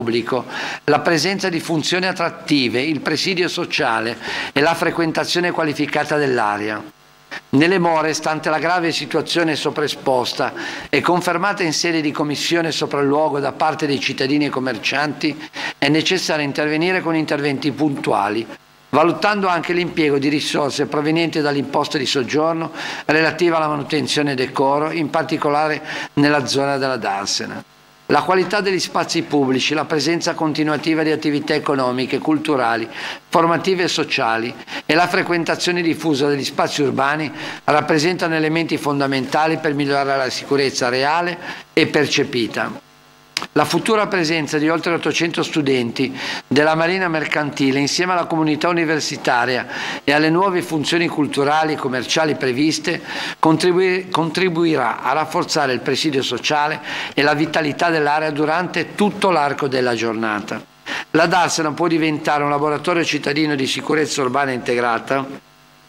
pubblico, la presenza di funzioni attrattive, il presidio sociale e la frequentazione qualificata dell'area. Nelle more, stante la grave situazione sopraesposta e confermata in sede di commissione sopralluogo da parte dei cittadini e commercianti, è necessario intervenire con interventi puntuali, valutando anche l'impiego di risorse provenienti dall'imposta di soggiorno relativa alla manutenzione del decoro, in particolare nella zona della Darsena. La qualità degli spazi pubblici, la presenza continuativa di attività economiche, culturali, formative e sociali e la frequentazione diffusa degli spazi urbani rappresentano elementi fondamentali per migliorare la sicurezza reale e percepita. La futura presenza di oltre 800 studenti della Marina Mercantile insieme alla comunità universitaria e alle nuove funzioni culturali e commerciali previste contribuirà a rafforzare il presidio sociale e la vitalità dell'area durante tutto l'arco della giornata. La Darsena può diventare un laboratorio cittadino di sicurezza urbana integrata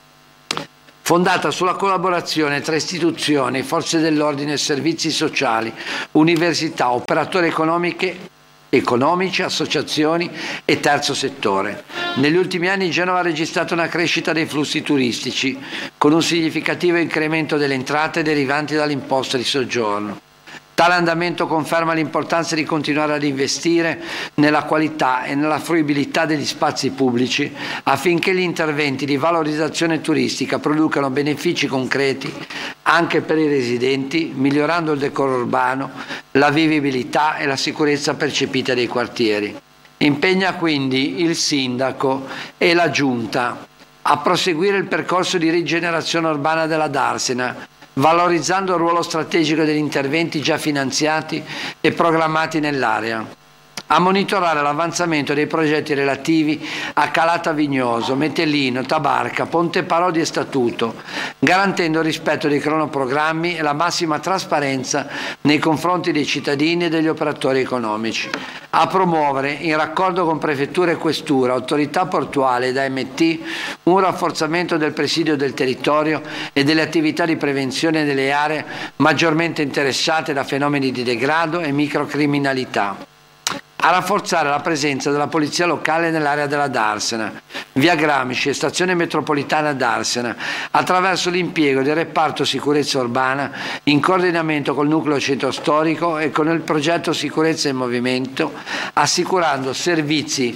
fondata sulla collaborazione tra istituzioni, forze dell'ordine e servizi sociali, università, operatori economici, associazioni e terzo settore. Negli ultimi anni Genova ha registrato una crescita dei flussi turistici, con un significativo incremento delle entrate derivanti dall'imposta di soggiorno. Tale andamento conferma l'importanza di continuare ad investire nella qualità e nella fruibilità degli spazi pubblici affinché gli interventi di valorizzazione turistica producano benefici concreti anche per i residenti, migliorando il decoro urbano, la vivibilità e la sicurezza percepita dei quartieri. Impegna quindi il Sindaco e la Giunta a proseguire il percorso di rigenerazione urbana della Darsena, valorizzando il ruolo strategico degli interventi già finanziati e programmati nell'area, a monitorare l'avanzamento dei progetti relativi a Calata Vignoso, Metellino, Tabarca, Ponte Parodi e Statuto, garantendo il rispetto dei cronoprogrammi e la massima trasparenza nei confronti dei cittadini e degli operatori economici, a promuovere, in raccordo con Prefettura e Questura, Autorità Portuale ed AMT, un rafforzamento del presidio del territorio e delle attività di prevenzione delle aree maggiormente interessate da fenomeni di degrado e microcriminalità, a rafforzare la presenza della polizia locale nell'area della Darsena, via Gramsci e stazione metropolitana Darsena, attraverso l'impiego del reparto sicurezza urbana in coordinamento col nucleo centro storico e con il progetto Sicurezza in Movimento, assicurando servizi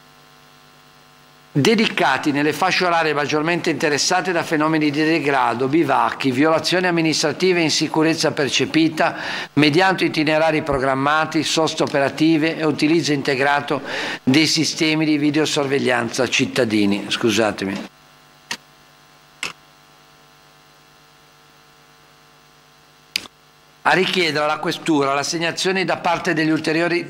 dedicati nelle fasce orarie maggiormente interessate da fenomeni di degrado, bivacchi, violazioni amministrative e insicurezza percepita mediante itinerari programmati, soste operative e utilizzo integrato dei sistemi di videosorveglianza cittadini. Scusatemi. A richiedere alla Questura l'assegnazione da parte degli ulteriori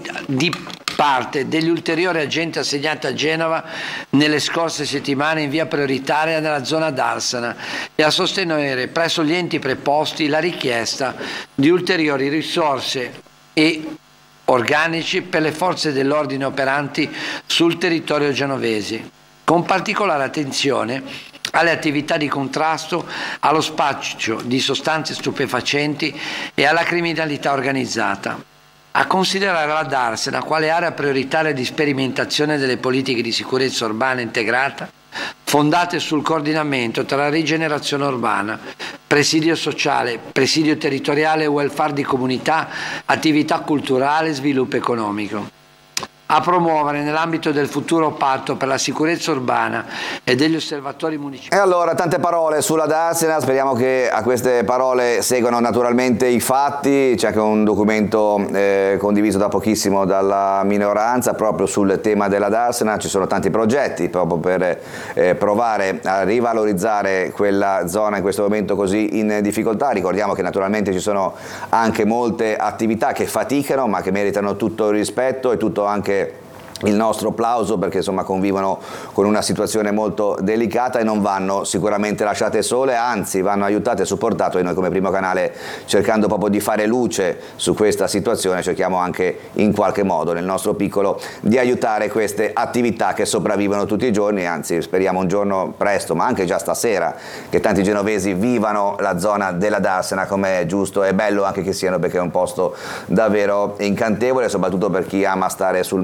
agenti assegnati a Genova nelle scorse settimane in via prioritaria nella zona Darsena e a sostenere presso gli enti preposti la richiesta di ulteriori risorse e organici per le forze dell'ordine operanti sul territorio genovese, con particolare attenzione alle attività di contrasto allo spaccio di sostanze stupefacenti e alla criminalità organizzata, a considerare la Darsena quale area prioritaria di sperimentazione delle politiche di sicurezza urbana integrata fondate sul coordinamento tra rigenerazione urbana, presidio sociale, presidio territoriale e welfare di comunità, attività culturale e sviluppo economico. A promuovere nell'ambito del futuro patto per la sicurezza urbana e degli osservatori municipali. E allora, tante parole sulla Darsena, speriamo che a queste parole seguano naturalmente i fatti. C'è anche un documento condiviso da pochissimo dalla minoranza proprio sul tema della Darsena. Ci sono tanti progetti proprio per provare a rivalorizzare quella zona in questo momento così in difficoltà. Ricordiamo che naturalmente ci sono anche molte attività che faticano ma che meritano tutto il rispetto e tutto anche il nostro plauso, perché insomma convivono con una situazione molto delicata e non vanno sicuramente lasciate sole, anzi vanno aiutate e supportate, e noi come Primo Canale, cercando proprio di fare luce su questa situazione, cerchiamo anche in qualche modo nel nostro piccolo di aiutare queste attività che sopravvivono tutti i giorni, anzi speriamo un giorno presto, ma anche già stasera, che tanti genovesi vivano la zona della Darsena come è giusto e bello anche che siano, perché è un posto davvero incantevole, soprattutto per chi ama stare sul